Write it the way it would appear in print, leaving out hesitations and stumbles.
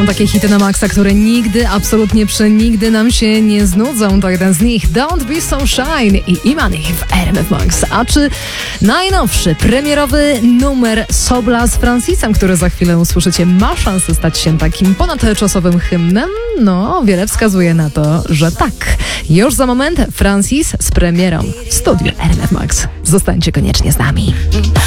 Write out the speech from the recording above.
takie hity na maksa, które nigdy, absolutnie przenigdy nam się nie znudzą. To jeden z nich, Don't Be So Shine i Imani w RMF Max. A czy najnowszy, premierowy numer Sobla z Francisem, który za chwilę usłyszycie, ma szansę stać się takim ponadczasowym hymnem? No, wiele wskazuje na to, że tak. Już za moment Francis z premierą w studiu RMF Max. Zostańcie koniecznie z nami.